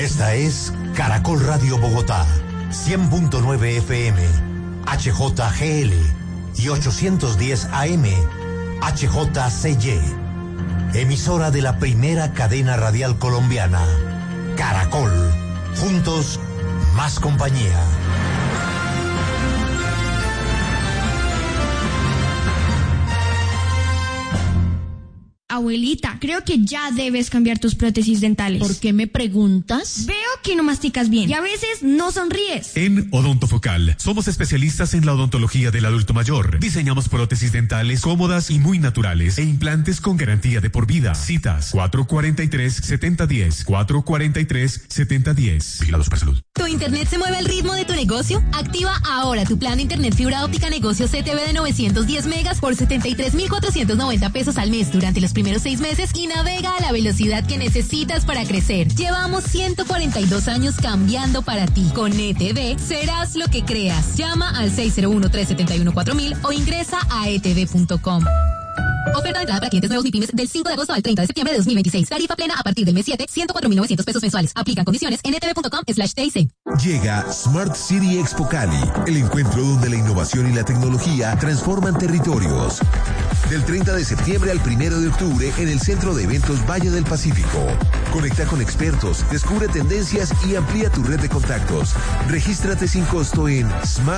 Esta es Caracol Radio Bogotá, 100.9 FM, HJGL y 810 AM, HJCY. Emisora de la primera cadena radial colombiana, Caracol. Juntos, más compañía. Abuelita, creo que ya debes cambiar tus prótesis dentales. ¿Por qué me preguntas? Veo que no masticas bien y a veces no sonríes. En Odontofocal somos especialistas en la odontología del adulto mayor. Diseñamos prótesis dentales cómodas y muy naturales e implantes con garantía de por vida. Citas 443-7010, 443-7010. Vigilados por salud. ¿Tu internet se mueve al ritmo de tu negocio? Activa ahora tu plan de internet fibra óptica negocio CTV de 910 megas por 73,490 pesos al mes durante los primeros 6 meses y navega a la velocidad que necesitas para crecer. Llevamos 142 años cambiando para ti. Con ETV serás lo que creas. Llama al 601-371-4000 o ingresa a etv.com. Oferta de entrada para clientes nuevos y pymes del 5 de agosto al 30 de septiembre de 2026. Tarifa plena a partir del mes 7, 104.900 pesos mensuales. Aplican condiciones en etv.com/TIC. Llega Smart City Expo Cali, el encuentro donde la innovación y la tecnología transforman territorios. Del 30 de septiembre al 1 de octubre en el Centro de Eventos Valle del Pacífico. Conecta con expertos, descubre tendencias y amplía tu red de contactos. Regístrate sin costo en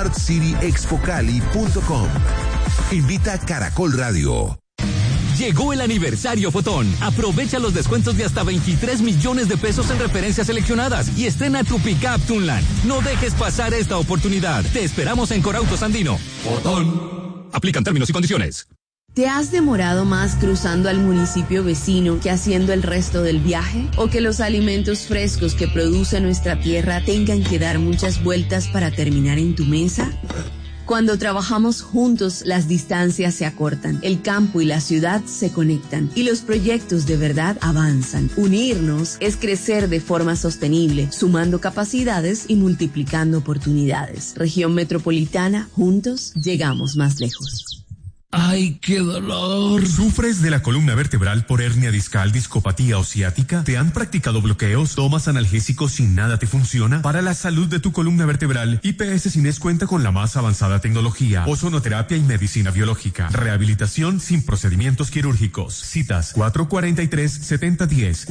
smartcityexpocali.com. Invita Caracol Radio. Llegó el aniversario Fotón. Aprovecha los descuentos de hasta 23 millones de pesos en referencias seleccionadas y estrena tu pickup Tunland. No dejes pasar esta oportunidad. Te esperamos en Corautos Andino. Fotón. Aplican términos y condiciones. ¿Te has demorado más cruzando al municipio vecino que haciendo el resto del viaje? ¿O que los alimentos frescos que produce nuestra tierra tengan que dar muchas vueltas para terminar en tu mesa? Cuando trabajamos juntos, las distancias se acortan, el campo y la ciudad se conectan y los proyectos de verdad avanzan. Unirnos es crecer de forma sostenible, sumando capacidades y multiplicando oportunidades. Región Metropolitana, juntos llegamos más lejos. ¡Ay, qué dolor! ¿Sufres de la columna vertebral por hernia discal, discopatía o ciática? ¿Te han practicado bloqueos? ¿Tomas analgésicos y nada te funciona? Para la salud de tu columna vertebral, IPS Cines cuenta con la más avanzada tecnología, ozonoterapia y medicina biológica. Rehabilitación sin procedimientos quirúrgicos. Citas 443-7010,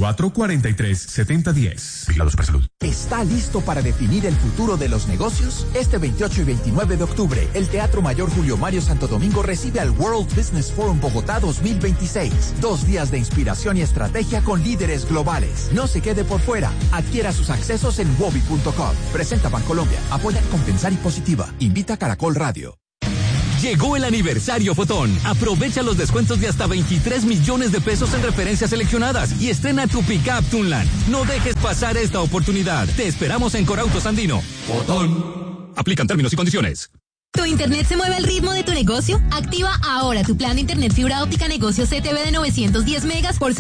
443-7010. Vigilados por salud. ¿Está listo para definir el futuro de los negocios? Este 28 y 29 de octubre, el Teatro Mayor Julio Mario Santo Domingo recibe al World Business Forum Bogotá 2026. 2 días de inspiración y estrategia con líderes globales. No se quede por fuera. Adquiera sus accesos en wobi.com. Presenta Bancolombia. Apoya Compensar y Positiva. Invita Caracol Radio. Llegó el aniversario Fotón. Aprovecha los descuentos de hasta 23 millones de pesos en referencias seleccionadas y estrena tu pickup Tunland. No dejes pasar esta oportunidad. Te esperamos en Corautos Andino. Fotón. Aplican términos y condiciones. ¿Tu internet se mueve al ritmo de tu negocio? Activa ahora tu plan de internet fibra óptica negocio CTV de 910 megas por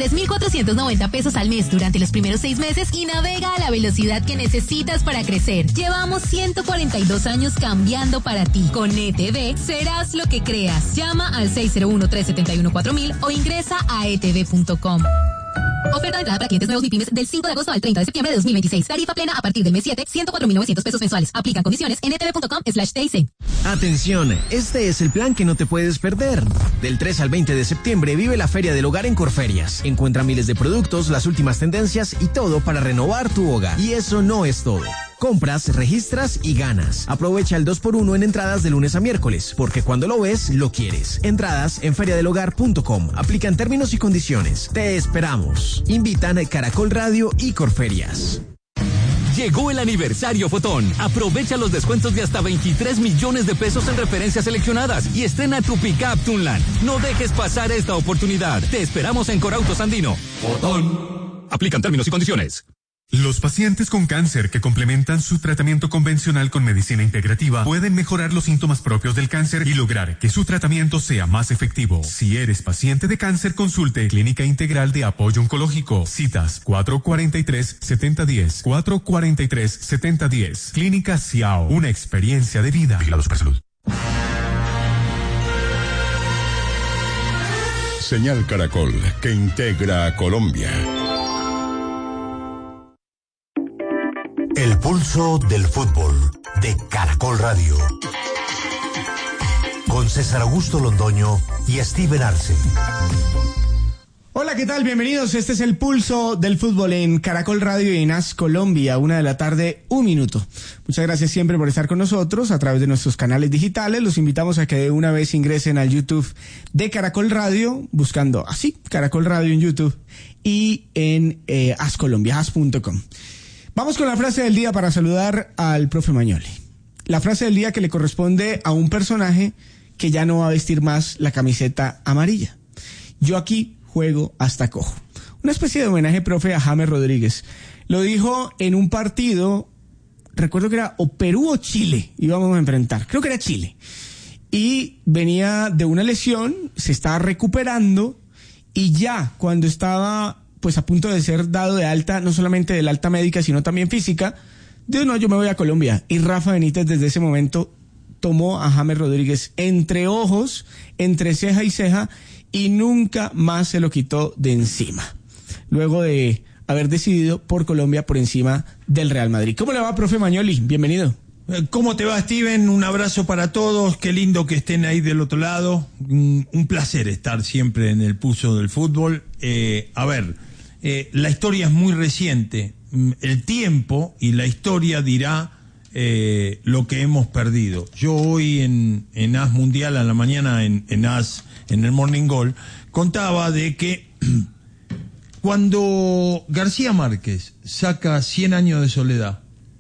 73,490 pesos al mes durante los primeros 6 meses y navega a la velocidad que necesitas para crecer. Llevamos 142 años cambiando para ti. Con ETV serás lo que creas. Llama al 601-371-4000 o ingresa a etv.com. Oferta de entrada para clientes nuevos y pymes del 5 de agosto al 30 de septiembre de 2026. Tarifa plena a partir del mes 7, 104.900 pesos mensuales. Aplican condiciones en etv.com/TIC. Atención, este es el plan que no te puedes perder. Del 3 al 20 de septiembre vive la Feria del Hogar en Corferias. Encuentra miles de productos, las últimas tendencias y todo para renovar tu hogar. Y eso no es todo. Compras, registras y ganas. Aprovecha el 2x1 en entradas de lunes a miércoles, porque cuando lo ves, lo quieres. Entradas en feriadelhogar.com. Aplican términos y condiciones. Te esperamos. Invitan a Caracol Radio y Corferias. Llegó el aniversario Fotón. Aprovecha los descuentos de hasta 23 millones de pesos en referencias seleccionadas y estrena tu pickup Tunland. No dejes pasar esta oportunidad. Te esperamos en Corautos Andino. Fotón. Aplican términos y condiciones. Los pacientes con cáncer que complementan su tratamiento convencional con medicina integrativa pueden mejorar los síntomas propios del cáncer y lograr que su tratamiento sea más efectivo. Si eres paciente de cáncer, consulte Clínica Integral de Apoyo Oncológico. Citas 443-7010, 443-7010. Clínica Ciao, una experiencia de vida. Vigilados por salud. Señal Caracol, que integra a Colombia. El pulso del fútbol de Caracol Radio. Con César Augusto Londoño y Steven Arce. Hola, ¿qué tal? Bienvenidos. Este es el pulso del fútbol en Caracol Radio y en AS Colombia, 1:00 p.m, 1 minuto. Muchas gracias siempre por estar con nosotros a través de nuestros canales digitales. Los invitamos a que de una vez ingresen al YouTube de Caracol Radio, buscando así, Caracol Radio en YouTube y en AS Colombia, as.com. Vamos con la frase del día para saludar al profe Magnoli. La frase del día que le corresponde a un personaje que ya no va a vestir más la camiseta amarilla. Yo aquí juego hasta cojo. Una especie de homenaje, profe, a James Rodríguez. Lo dijo en un partido, recuerdo que era o Perú o Chile, íbamos a enfrentar, creo que era Chile. Y venía de una lesión, se estaba recuperando y ya cuando estaba pues a punto de ser dado de alta, no solamente del alta médica, sino también física, dijo, no, yo me voy a Colombia. Y Rafa Benítez desde ese momento tomó a James Rodríguez entre ojos, entre ceja y ceja, y nunca más se lo quitó de encima, luego de haber decidido por Colombia por encima del Real Madrid. ¿Cómo le va, profe Magnoli? Bienvenido. ¿Cómo te va, Steven? Un abrazo para todos, qué lindo que estén ahí del otro lado. Un placer estar siempre en el pulso del fútbol. La historia es muy reciente. El tiempo y la historia dirá lo que hemos perdido. Yo hoy en AS Mundial a la mañana, en AS, en el Morning Goal, contaba de que cuando García Márquez saca 100 años de soledad,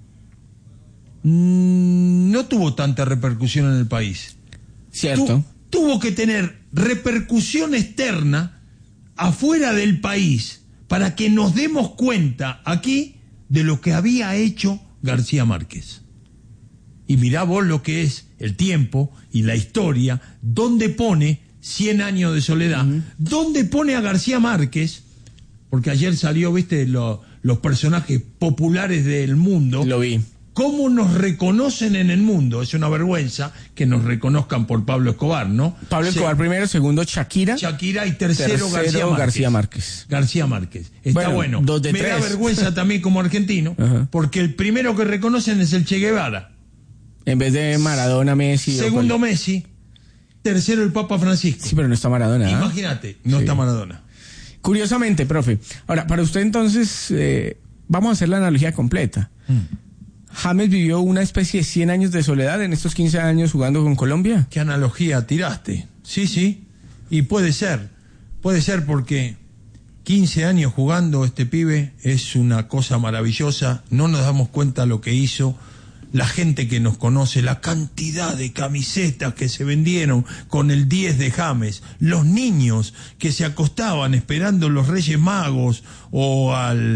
no tuvo tanta repercusión en el país. Cierto. Tuvo que tener repercusión externa afuera del país para que nos demos cuenta aquí de lo que había hecho García Márquez. Y mirá vos lo que es el tiempo y la historia, donde pone 100 años de soledad, donde pone a García Márquez, porque ayer salió, viste, los personajes populares del mundo. Lo vi. ¿Cómo nos reconocen en el mundo? Es una vergüenza que nos reconozcan por Pablo Escobar, ¿no? Pablo Escobar primero, segundo Shakira y tercero García Márquez. Está bueno. Me da vergüenza también como argentino, porque el primero que reconocen es el Che Guevara. En vez de Maradona, Messi. Segundo Messi, tercero el Papa Francisco. Sí, pero no está Maradona. Imagínate, no está Maradona. Curiosamente, profe. Ahora, para usted entonces, vamos a hacer la analogía completa. ¿James vivió una especie de 100 años de soledad en estos 15 años jugando con Colombia? ¿Qué analogía tiraste? Sí, y puede ser porque 15 años jugando este pibe es una cosa maravillosa, no nos damos cuenta lo que hizo, la gente que nos conoce, la cantidad de camisetas que se vendieron con el 10 de James, los niños que se acostaban esperando los Reyes Magos o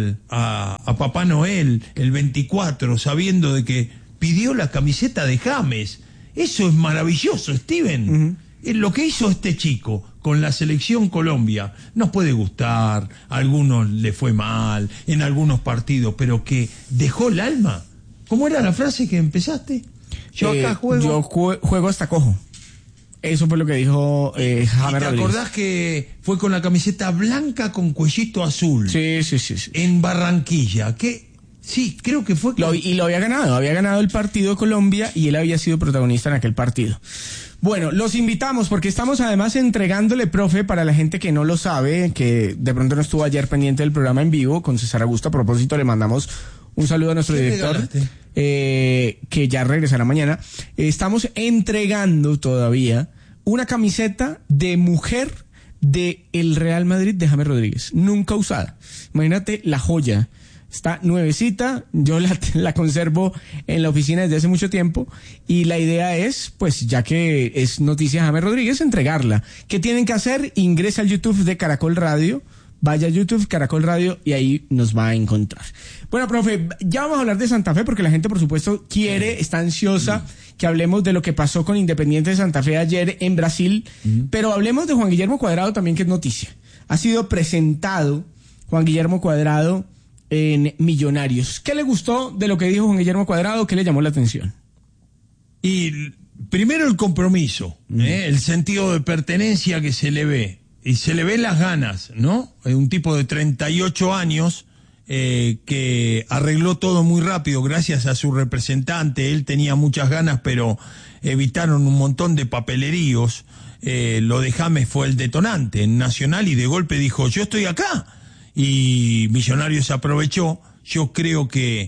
a Papá Noel el 24, sabiendo de que pidió la camiseta de James. Eso es maravilloso, Steven. Lo que hizo este chico con la selección Colombia nos puede gustar, a algunos le fue mal, en algunos partidos, pero que dejó el alma. ¿Cómo era la frase que empezaste? Yo acá juego. Yo juego hasta cojo. Eso fue lo que dijo James Rodríguez. ¿Te acordás que fue con la camiseta blanca con cuellito azul? Sí. En Barranquilla. Sí, creo que fue. Y lo había ganado el partido Colombia y él había sido protagonista en aquel partido. Bueno, los invitamos porque estamos además entregándole, profe, para la gente que no lo sabe, que de pronto no estuvo ayer pendiente del programa en vivo con César Augusto. A propósito, le mandamos un saludo a nuestro director, que ya regresará mañana. Estamos entregando todavía una camiseta de mujer de el Real Madrid de James Rodríguez, nunca usada. Imagínate la joya. Está nuevecita, yo la conservo en la oficina desde hace mucho tiempo y la idea es, pues ya que es noticia James Rodríguez, entregarla. ¿Qué tienen que hacer? Ingresa al YouTube de Caracol Radio, vaya a YouTube, Caracol Radio, y ahí nos va a encontrar. Bueno, profe, ya vamos a hablar de Santa Fe porque la gente, por supuesto, está ansiosa que hablemos de lo que pasó con Independiente de Santa Fe ayer en Brasil, pero hablemos de Juan Guillermo Cuadrado también, que es noticia. Ha sido presentado Juan Guillermo Cuadrado en Millonarios. ¿Qué le gustó de lo que dijo Juan Guillermo Cuadrado? ¿Qué le llamó la atención? Y primero el compromiso, el sentido de pertenencia que se le ve. Y se le ven las ganas, ¿no? Un tipo de 38 años que arregló todo muy rápido gracias a su representante. Él tenía muchas ganas, pero evitaron un montón de papeleríos. Lo de James fue el detonante en Nacional y de golpe dijo, yo estoy acá. Y Millonarios aprovechó. Yo creo que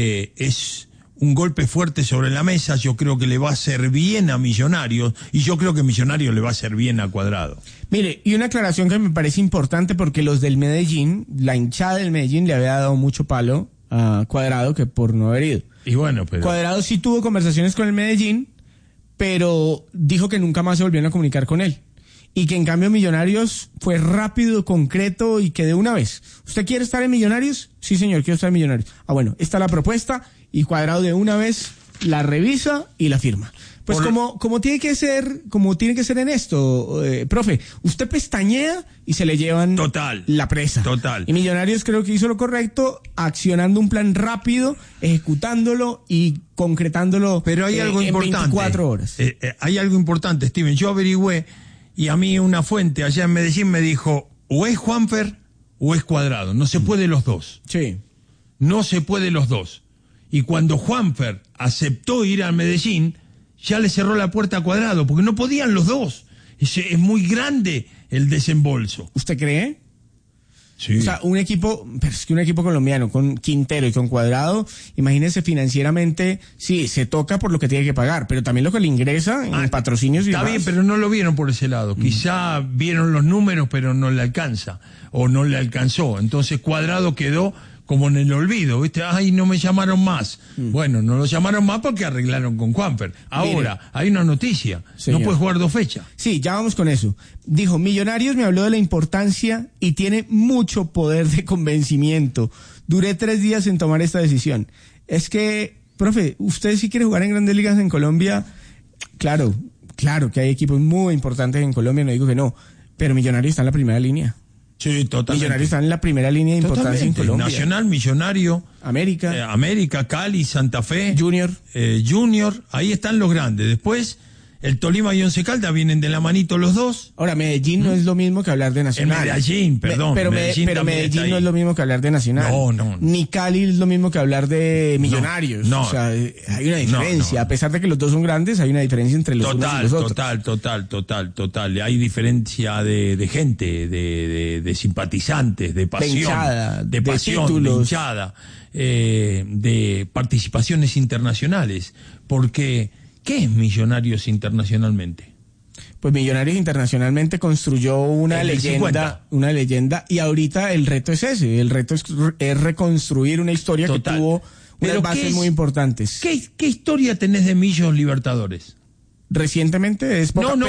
es un golpe fuerte sobre la mesa. Yo creo que le va a hacer bien a Millonarios y yo creo que Millonarios le va a hacer bien a Cuadrado. Mire, y una aclaración que me parece importante porque los del Medellín, la hinchada del Medellín le había dado mucho palo a Cuadrado que por no haber ido. Y bueno, pero... Cuadrado sí tuvo conversaciones con el Medellín, pero dijo que nunca más se volvieron a comunicar con él. Y que en cambio Millonarios fue rápido, concreto y que de una vez. ¿Usted quiere estar en Millonarios? Sí, señor, quiero estar en Millonarios. Ah, bueno, esta es la propuesta y Cuadrado de una vez la revisa y la firma. Pues como tiene que ser en esto, profe, usted pestañea y se le llevan la presa. Total. Y Millonarios creo que hizo lo correcto, accionando un plan rápido, ejecutándolo y concretándolo. Pero hay algo en importante. 24 horas. Hay algo importante, Steven. Yo averigüé y a mí una fuente allá en Medellín me dijo, o es Juanfer o es Cuadrado. No se puede los dos. Sí. No se puede los dos. Y cuando Juanfer aceptó ir al Medellín, ya le cerró la puerta a Cuadrado, porque no podían los dos. Es muy grande el desembolso. ¿Usted cree? Sí. O sea, un equipo colombiano con Quintero y con Cuadrado, imagínese financieramente, sí, se toca por lo que tiene que pagar, pero también lo que le ingresa en patrocinios y Está demás. bien, pero no lo vieron por ese lado. Quizá vieron los números, pero no le alcanza, o no le alcanzó. Entonces Cuadrado quedó como en el olvido, ¿viste? Ay, no me llamaron más. Bueno, no lo llamaron más porque arreglaron con Juanfer. Ahora, hay una noticia. Señor. No puede jugar 2 fechas. Sí, ya vamos con eso. Dijo, Millonarios me habló de la importancia y tiene mucho poder de convencimiento. Duré 3 días en tomar esta decisión. Es que, profe, usted si quiere jugar en grandes ligas en Colombia, claro que hay equipos muy importantes en Colombia, no digo que no, pero Millonarios está en la primera línea. Sí, totalmente. Millonarios están en la primera línea de importancia en Colombia. Nacional, Millonario, América, Cali, Santa Fe, Junior, ahí están los grandes. Después, el Tolima y Once Caldas vienen de la manito los dos. Ahora, Medellín no es lo mismo que hablar de Nacional. Medellín, perdón. Pero Medellín no es lo mismo que hablar de Nacional. No. Ni Cali es lo mismo que hablar de Millonarios. No. O sea, hay una diferencia. No. A pesar de que los dos son grandes, hay una diferencia entre los unos y los otros. Total. Hay diferencia de gente, de simpatizantes, de pasión, de títulos, de hinchada, de participaciones internacionales. Porque, ¿qué es Millonarios internacionalmente? Pues Millonarios internacionalmente construyó una leyenda y ahorita el reto es ese, el reto es reconstruir una historia que tuvo unas bases muy importantes. ¿Qué historia tenés de Millos Libertadores? Recientemente es poca,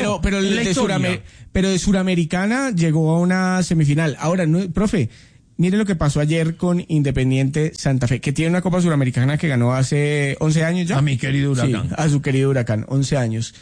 pero de Suramericana llegó a una semifinal. Ahora, profe, mire lo que pasó ayer con Independiente Santa Fe, que tiene una Copa Suramericana que ganó hace 11 años ya. A mi querido Huracán. Sí, a su querido Huracán, 11 años.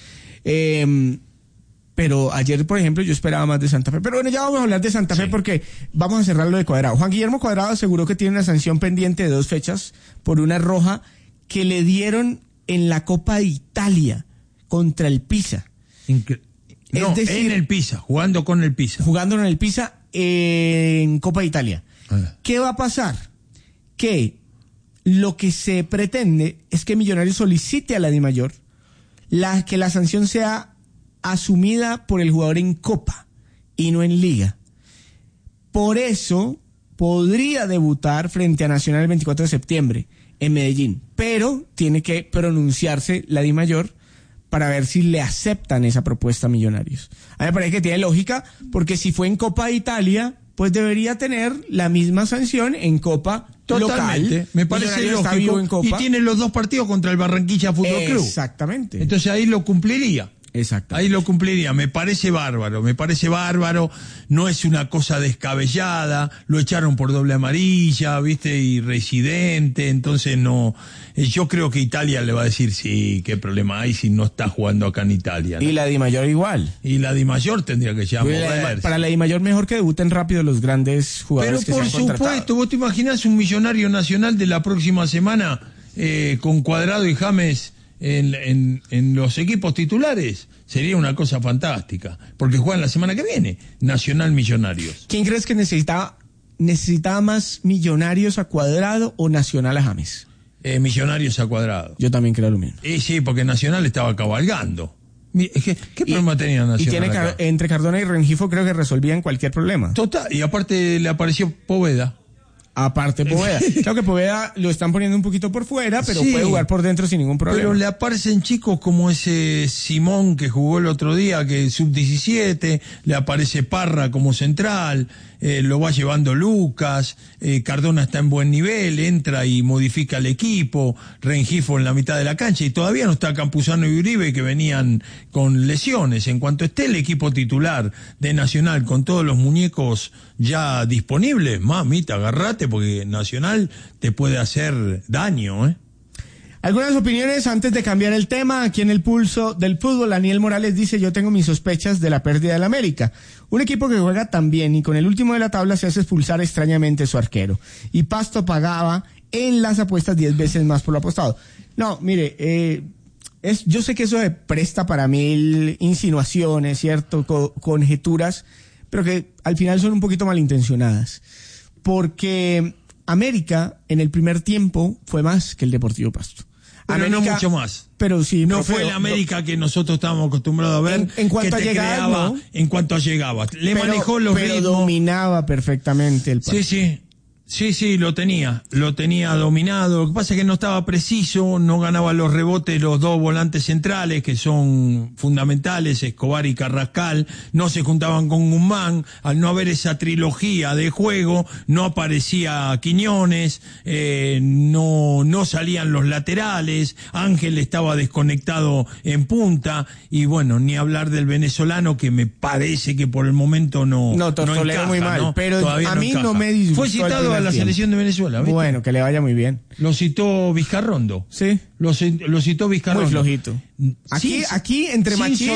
Pero ayer, por ejemplo, yo esperaba más de Santa Fe. Pero bueno, ya vamos a hablar de Santa Fe porque vamos a cerrar lo de Cuadrado. Juan Guillermo Cuadrado aseguró que tiene una sanción pendiente de 2 fechas por una roja que le dieron en la Copa de Italia contra el Pisa. Es decir, en el Pisa, jugando con el Pisa. Jugando en el Pisa en Copa de Italia. ¿Qué va a pasar? Que lo que se pretende es que Millonarios solicite a la DIMAYOR que la sanción sea asumida por el jugador en Copa y no en Liga. Por eso podría debutar frente a Nacional el 24 de septiembre en Medellín, pero tiene que pronunciarse la DIMAYOR para ver si le aceptan esa propuesta a Millonarios. A mí me parece que tiene lógica, porque si fue en Copa de Italia, pues debería tener la misma sanción en Copa local. Me parece lógico. En Copa. Y tiene los 2 partidos contra el Barranquilla Fútbol Club. Exactamente. Entonces ahí lo cumpliría. Exacto. Ahí lo cumpliría. Me parece bárbaro. No es una cosa descabellada. Lo echaron por doble amarilla, ¿viste? Y residente. Entonces no. Yo creo que Italia le va a decir, sí, qué problema hay si no está jugando acá en Italia, ¿no? Y la DIMAYOR igual. Y la DIMAYOR tendría que ya moverse. Para la DIMAYOR mejor que debuten rápido los grandes jugadores. Pero por supuesto, ¿vos te imaginás un Millonario Nacional de la próxima semana con Cuadrado y James en los equipos titulares? Sería una cosa fantástica, porque juegan la semana que viene, Nacional Millonarios. ¿Quién crees que necesitaba ¿necesitaba más Millonarios a Cuadrado o Nacional a James? Millonarios a Cuadrado. Yo también creo lo mismo. Sí, porque Nacional estaba cabalgando. ¿Qué problema tenía Nacional? Y entre Cardona y Rengifo creo que resolvían cualquier problema. Total, y aparte le apareció Poveda. Aparte Poveda. Claro que Poveda lo están poniendo un poquito por fuera, pero puede jugar por dentro sin ningún problema. Pero le aparecen chicos como ese Simón que jugó el otro día, que es sub-17, le aparece Parra como central, lo va llevando Lucas, Cardona está en buen nivel, entra y modifica el equipo, Rengifo en la mitad de la cancha, y todavía no está Campuzano y Uribe, que venían con lesiones. En cuanto esté el equipo titular de Nacional con todos los muñecos ya disponibles, mamita, agarrate, porque Nacional te puede hacer daño, ¿eh? Algunas opiniones antes de cambiar el tema. Aquí en el pulso del fútbol, Daniel Morales dice: yo tengo mis sospechas de la pérdida del América. Un equipo que juega tan bien y con el último de la tabla se hace expulsar extrañamente su arquero. Y Pasto pagaba en las apuestas 10 veces más por lo apostado. No, mire, yo sé que eso presta para 1000 insinuaciones, ¿cierto? Conjeturas, pero que al final son un poquito malintencionadas. Porque América en el primer tiempo fue más que el Deportivo Pasto. Pero América, no mucho más. Pero sí, no fue el América que nosotros estábamos acostumbrados a ver. En cuanto que a llegar, no. En cuanto a llegaba. Manejó los ritmos. Pero dominaba perfectamente el Pasto. Sí, lo tenía dominado. Lo que pasa es que no estaba preciso, no ganaba los rebotes los dos volantes centrales, que son fundamentales, Escobar y Carrascal, no se juntaban con Guzmán. Al no haber esa trilogía de juego, no aparecía Quiñones, no salían los laterales, Ángel estaba desconectado en punta, y bueno, ni hablar del venezolano, que me parece que por el momento no encaja, muy mal, ¿no? Pero a mí no me disgustó. Fue citado a la selección de Venezuela, ¿viste? Bueno, que le vaya muy bien. Lo citó Vizcarrondo. Sí. Lo citó Vizcarrondo. Muy flojito. Aquí entre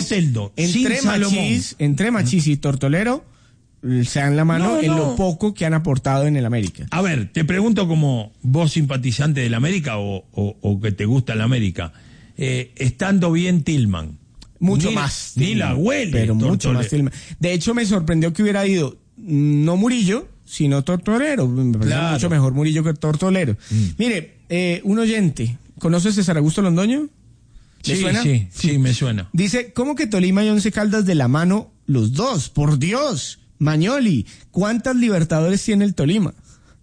Machís y Tortolero se dan la mano en lo poco que han aportado en el América. A ver, te pregunto, como vos simpatizante del América o que te gusta el América, estando bien Tillman. Mucho más. Ni la huele. Pero Tortolero. Mucho más Tillman. De hecho, me sorprendió que hubiera ido no Murillo, sino Tortolero. Me parece mucho mejor Murillo que Tortolero. Mire, un oyente, ¿conoces a César Augusto Londoño? ¿Le suena? Sí, me suena. Dice: ¿cómo que Tolima y Once Caldas de la mano los dos? Por Dios, Mañoli, ¿cuántas Libertadores tiene el Tolima?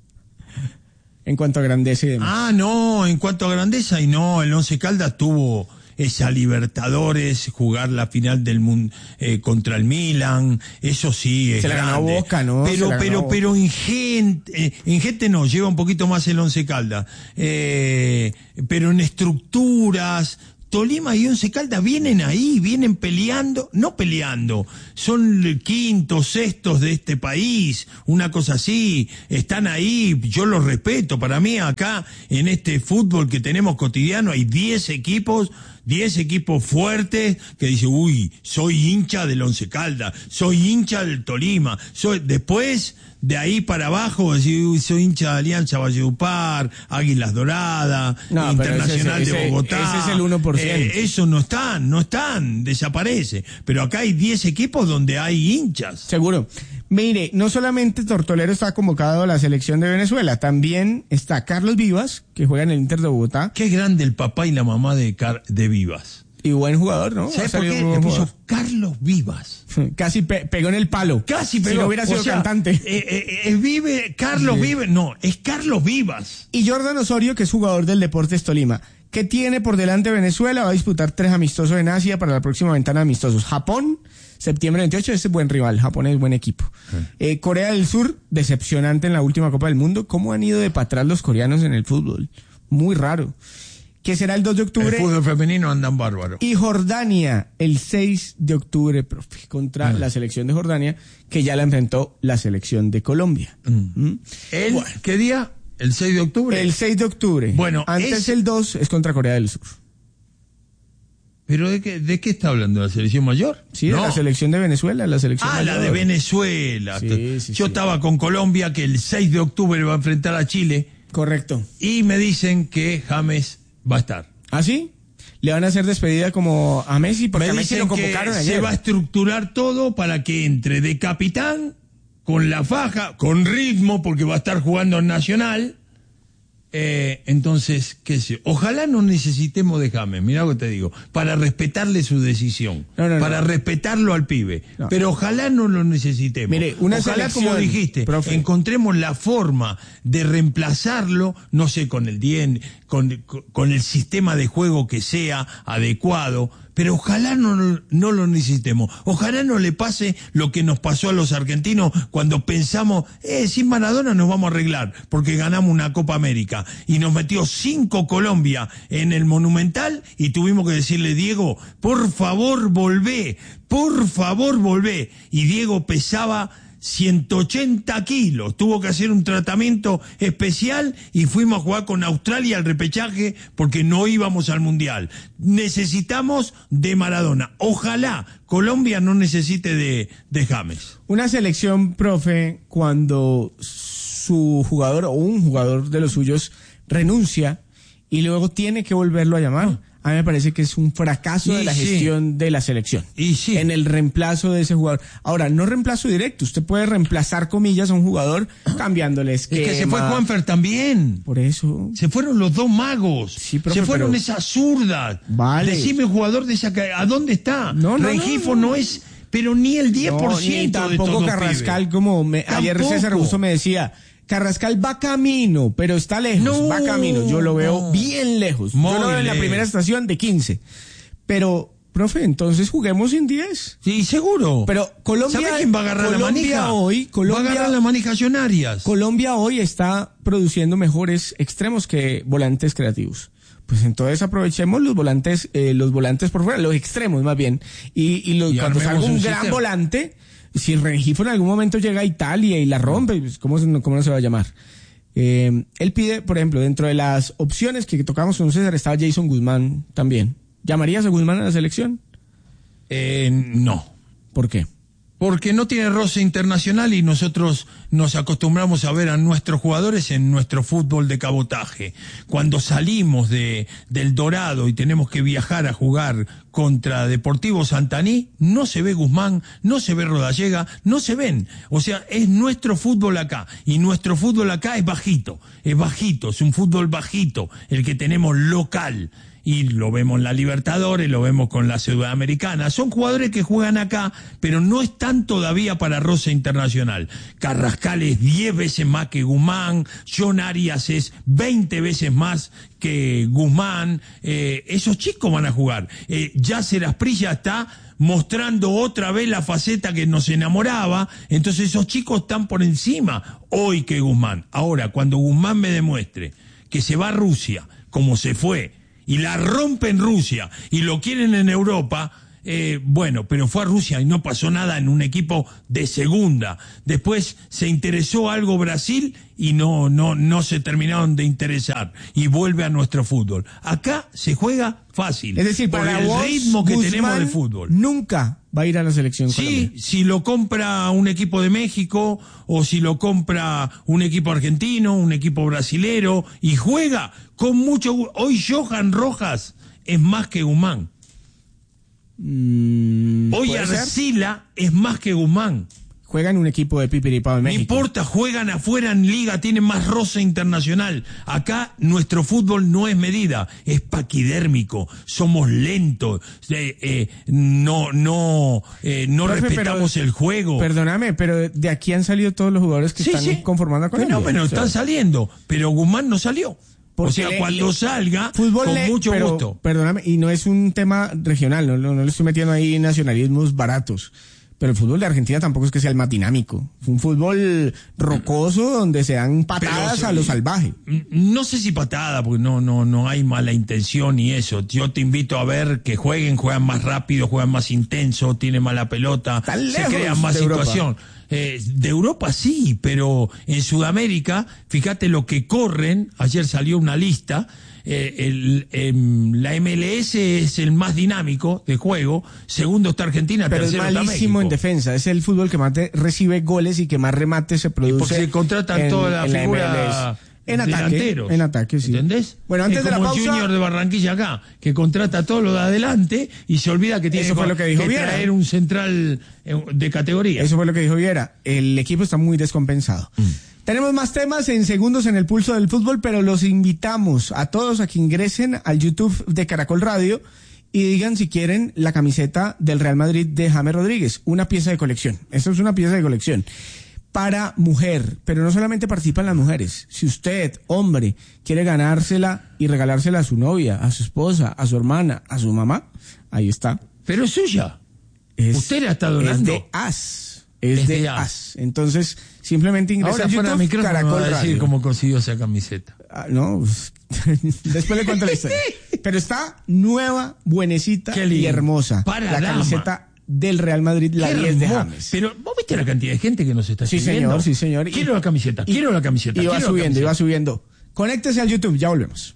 En cuanto a grandeza y demás. En cuanto a grandeza, el Once Caldas tuvo esa Libertadores, jugar la final del mundo contra el Milan, eso sí es se la grande. Ganó Boca, ¿no? Pero en gente no, lleva un poquito más el Once Caldas, pero en estructuras, Tolima y Once Caldas vienen ahí, vienen peleando, no peleando, son quintos, sextos de este país, una cosa así, están ahí, yo los respeto. Para mí acá, en este fútbol que tenemos cotidiano, hay 10 equipos fuertes que dicen: uy, soy hincha del Once Caldas, soy hincha del Tolima, después de ahí para abajo, soy hincha de Alianza Valledupar, Águilas Doradas, Internacional de Bogotá. Ese es el 1%. Eso no están, desaparece. Pero acá hay 10 equipos donde hay hinchas. Seguro. Mire, no solamente Tortolero está convocado a la selección de Venezuela, también está Carlos Vivas, que juega en el Inter de Bogotá. Qué grande el papá y la mamá de Vivas. Y buen jugador, ¿no? ¿Sabes por qué? Le puso Carlos Vivas. Casi pegó en el palo. Casi pegó. Si no hubiera sido cantante. Carlos Vives, no, es Carlos Vivas. Y Jordan Osorio, que es jugador del Deportes Tolima. ¿Qué tiene por delante Venezuela? Va a disputar 3 amistosos en Asia para la próxima ventana de amistosos. Japón, septiembre 28, ese es buen rival. Japón es buen equipo. Corea del Sur, decepcionante en la última Copa del Mundo. ¿Cómo han ido de para atrás los coreanos en el fútbol? Muy raro. Que será el 2 de octubre. El fútbol femenino andan bárbaro. Y Jordania, el 6 de octubre, profe, contra la selección de Jordania, que ya la enfrentó la selección de Colombia. ¿Qué día? ¿El 6 de octubre? El 6 de octubre. Bueno, antes el 2 es contra Corea del Sur. ¿Pero de qué está hablando? ¿La selección mayor? Sí, de la selección de Venezuela, la selección mayor. La de Venezuela. Sí, Yo estaba con Colombia, que el 6 de octubre va a enfrentar a Chile. Correcto. Y me dicen que James va a estar. ¿Ah, sí? ¿Le van a hacer despedida como a Messi? Porque me a Messi dicen lo convocaron que ayer. se va a estructurar todo para que entre de capitán con la faja, con ritmo, porque va a estar jugando en Nacional. Entonces, qué sé, ojalá no necesitemos de James, mirá lo que te digo, para respetarle su decisión, para respetarlo al pibe, pero ojalá no lo necesitemos. Mire, ojalá, como dijiste, profe, encontremos la forma de reemplazarlo, no sé, con el DN, con el sistema de juego que sea adecuado, pero ojalá no lo necesitemos. Ojalá no le pase lo que nos pasó a los argentinos cuando pensamos, sin Maradona nos vamos a arreglar, porque ganamos una Copa América, y nos metió 5 Colombia en el Monumental, y tuvimos que decirle, Diego, por favor volvé, y Diego pesaba 180 kilos, tuvo que hacer un tratamiento especial y fuimos a jugar con Australia al repechaje porque no íbamos al Mundial. Necesitamos de Maradona. Ojalá Colombia no necesite de James. Una selección, profe, cuando su jugador o un jugador de los suyos renuncia y luego tiene que volverlo a llamar. A mí me parece que es un fracaso de la gestión de la selección. En el reemplazo de ese jugador. Ahora, no reemplazo directo. Usted puede reemplazar, comillas, a un jugador cambiándole esquema. Es que se fue Juanfer también. Por eso. Se fueron los 2 magos. Sí, profe, se fueron esas zurdas. Vale. Decime, jugador de esa... ¿A dónde está? Rengifo no es... Pero ni el 10% ni tampoco de Carrascal, como ayer César Augusto me decía... Carrascal va camino, pero está lejos, va camino. Yo lo veo bien lejos. Yo lo veo en la primera estación de 15. Pero, profe, entonces juguemos sin 10. Sí, seguro. Pero Colombia... ¿Sabe quién va a agarrar la manija? Va a agarrar la manija Jonarias. Colombia hoy está produciendo mejores extremos que volantes creativos. Pues entonces aprovechemos los volantes por fuera, los extremos más bien. Y cuando salga un gran volante... Si Rengifo en algún momento llega a Italia y la rompe, pues ¿cómo no se va a llamar? Él pide, por ejemplo, dentro de las opciones que tocamos con César estaba Jason Guzmán también. ¿Llamarías a Guzmán a la selección? No. ¿Por qué? Porque no tiene roce internacional y nosotros nos acostumbramos a ver a nuestros jugadores en nuestro fútbol de cabotaje. Cuando salimos del Dorado y tenemos que viajar a jugar contra Deportivo Santaní, no se ve Guzmán, no se ve Rodallega, no se ven. O sea, es nuestro fútbol acá. Y nuestro fútbol acá es bajito, es un fútbol bajito, el que tenemos local. Y lo vemos en la Libertadores, lo vemos con la Sudamericana. Son jugadores que juegan acá, pero no están todavía para roce internacional. Carrascal es 10 veces más que Guzmán, Jonarias es 20 veces más que Guzmán. Esos chicos van a jugar. Yasser Asprilla está mostrando otra vez la faceta que nos enamoraba, entonces esos chicos están por encima hoy que Guzmán. Ahora, cuando Guzmán me demuestre que se va a Rusia, como se fue, y la rompe en Rusia, y lo quieren en Europa, bueno, pero fue a Rusia y no pasó nada en un equipo de segunda. Después se interesó algo Brasil y no se terminaron de interesar, y vuelve a nuestro fútbol. Acá se juega fácil. Es decir, por para el vos, ritmo que Guzmán tenemos de fútbol. Nunca va a ir a la selección Sí, Colombia. si lo compra un equipo de México, o si lo compra un equipo argentino, un equipo brasilero, y juega con mucho... Hoy Johan Rojas es más que Guzmán. Hoy Arcila es más que Guzmán. Juegan un equipo de Pipiripao en México. No importa, juegan afuera en liga, tienen más roce internacional. Acá nuestro fútbol no es medida, es paquidérmico, somos lentos, no respetamos el juego. Perdóname, pero de aquí han salido todos los jugadores que están conformando a Colombia. Bueno, están saliendo, pero Guzmán no salió. Porque o sea, cuando salga, fútbol con mucho gusto. Perdóname, y no es un tema regional, no le estoy metiendo ahí nacionalismos baratos. Pero el fútbol de Argentina tampoco es que sea el más dinámico. Es un fútbol rocoso donde se dan patadas a lo salvaje. No sé si patada, porque no hay mala intención y eso. Yo te invito a ver que juegan más rápido, juegan más intenso, tienen mala pelota, se crean más situación. De Europa sí, pero en Sudamérica, fíjate lo que corren. Ayer salió una lista. La MLS es el más dinámico de juego, segundo está Argentina, pero tercero es malísimo en defensa, es el fútbol que más recibe goles y que más remates se produce. Porque se contratan toda la figura delanteros. En ataque, sí. ¿Entendés? Bueno, antes es de la como pausa. el Junior de Barranquilla acá, que contrata a todos los de adelante y se olvida que tiene Eso fue lo que dijo Viera. traer un central de categoría. Eso fue lo que dijo Viera. El equipo está muy descompensado. Tenemos más temas en segundos en el pulso del fútbol, pero los invitamos a todos a que ingresen al YouTube de Caracol Radio y digan si quieren la camiseta del Real Madrid de James Rodríguez, una pieza de colección. Esto es una pieza de colección para mujer, pero no solamente participan las mujeres. Si usted, hombre, quiere ganársela y regalársela a su novia, a su esposa, a su hermana, a su mamá, ahí está. Pero es suya. Usted la está donando. Es de AS. Es de AS. Entonces, simplemente ingresa ahora a fuera YouTube, micrófono Caracol va a decir Radio. cómo consiguió esa camiseta. No, después le cuento la historia. Pero está nueva, buenecita y hermosa. Para la dama. Camiseta del Real Madrid, la Qué 10 de hermoso. James. Pero vos viste la cantidad de gente que nos está Sí, siguiendo. sí, señor. Quiero la camiseta, quiero la camiseta. Y va quiero la subiendo, camiseta. y va subiendo. Conéctese al YouTube, ya volvemos.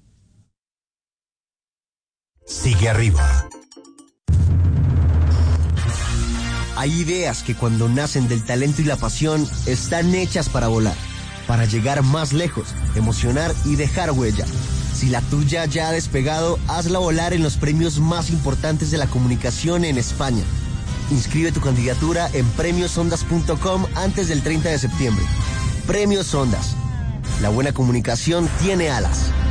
Sigue arriba. Hay ideas que cuando nacen del talento y la pasión están hechas para volar, para llegar más lejos, emocionar y dejar huella. Si la tuya ya ha despegado, hazla volar en los premios más importantes de la comunicación en España. Inscribe tu candidatura en premiosondas.com antes del 30 de septiembre. Premios Ondas. La buena comunicación tiene alas.